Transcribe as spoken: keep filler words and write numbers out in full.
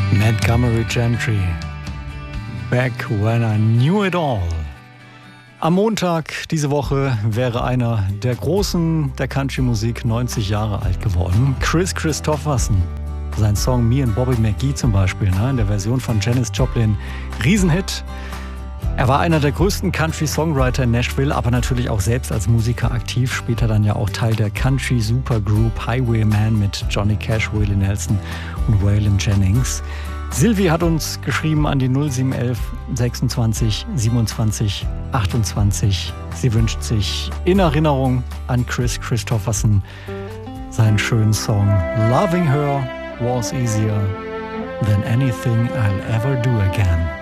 Montgomery Gentry, Back When I Knew It All. Am Montag diese Woche wäre einer der Großen der Country-Musik neunzig Jahre alt geworden. Kris Kristofferson. Sein Song Me and Bobby McGee zum Beispiel, ne, in der Version von Janis Joplin. Riesenhit. Er war einer der größten Country-Songwriter in Nashville, aber natürlich auch selbst als Musiker aktiv. Später dann ja auch Teil der Country-Supergroup Highwayman mit Johnny Cash, Willie Nelson und Waylon Jennings. Silvi hat uns geschrieben an die null sieben eins eins sechsundzwanzig siebenundzwanzig achtundzwanzig. Sie wünscht sich in Erinnerung an Kris Kristofferson seinen schönen Song Loving Her Was Easier Than Anything I'll Ever Do Again.